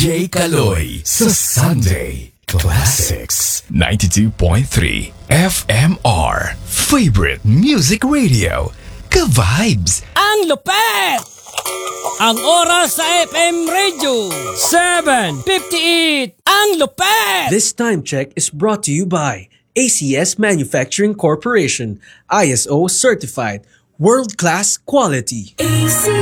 DJ Kaloy sa Sunday Classics 92.3 FMR Favorite Music Radio. Ka-vibes! Ang lupet! Ang oras sa FM Radio 7:58. Ang lupet! This time check is brought to you by ACS Manufacturing Corporation, ISO certified, world-class quality.